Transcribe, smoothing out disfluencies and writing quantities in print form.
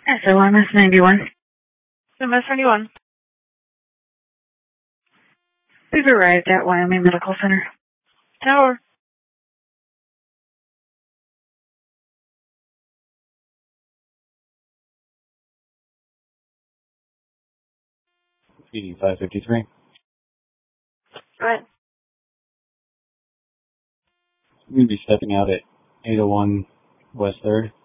SOMS 91. MS 91. We've arrived at Wyoming Medical Center. Tower. PD 553. Right. We'll be stepping out at 801 West 3rd.